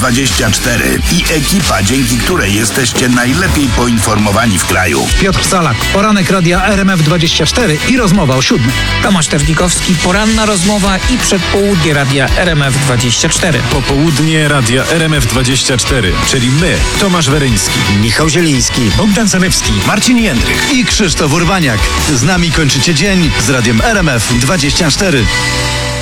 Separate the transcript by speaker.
Speaker 1: RMF24 i ekipa, dzięki której jesteście najlepiej poinformowani w kraju.
Speaker 2: Piotr Salak, poranek radia RMF24 i rozmowa o 7:00.
Speaker 3: Tomasz Terlikowski, poranna rozmowa i przedpołudnie radia RMF24.
Speaker 4: Popołudnie radia RMF24, czyli my, Tomasz Weryński,
Speaker 5: Michał Zieliński,
Speaker 4: Bogdan Sanewski,
Speaker 1: Marcin Jędrych.
Speaker 5: i Krzysztof Urbaniak. Z nami kończycie dzień z radiem RMF24.